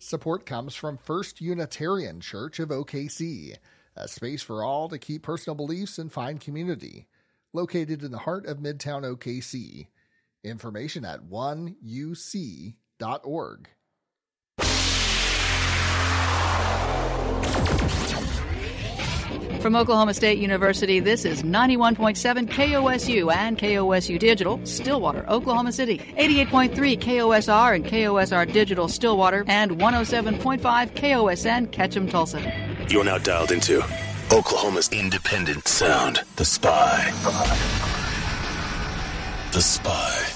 Support comes from First Unitarian Church of OKC, a space for all to keep personal beliefs and find community. Located in the heart of Midtown OKC. Information at oneuc.org. From Oklahoma State University, this is 91.7 KOSU and KOSU Digital, Stillwater, Oklahoma City, 88.3 KOSR and KOSR Digital, Stillwater, and 107.5 KOSN, Ketchum, Tulsa. You're now dialed into Oklahoma's independent sound, The Spy. The Spy.